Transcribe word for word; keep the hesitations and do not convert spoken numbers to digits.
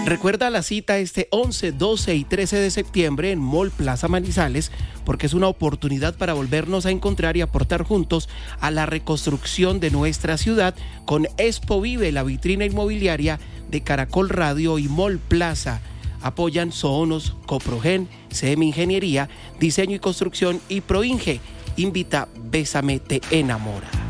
Recuerda la cita este once, doce y trece de septiembre en Mall Plaza Manizales, porque es una oportunidad para volvernos a encontrar y aportar juntos a la reconstrucción de nuestra ciudad con Expo Vive, la vitrina inmobiliaria de Caracol Radio y Mall Plaza. Apoyan Sohonos, Coprogen, C M Ingeniería, Diseño y Construcción y Proinge. Invita Bésame Te Enamora.